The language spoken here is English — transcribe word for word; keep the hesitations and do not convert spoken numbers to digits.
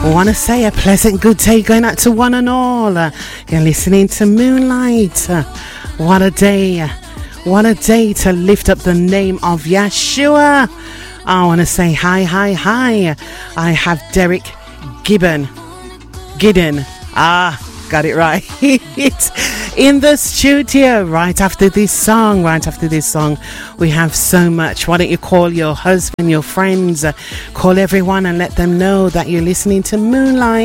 Want to say a pleasant good day going out to one and all. Uh, you're listening to Moonlight. Uh, what a day. What a day to lift up the name of Yeshua. I want to say hi, hi, hi. I have Derek Gibbon. Giddon. Ah, got it right. In the studio right after this song. Right after this song, we have so much. Why don't you call your husband, your friends, uh, call everyone and let them know that you're listening to Moonlight.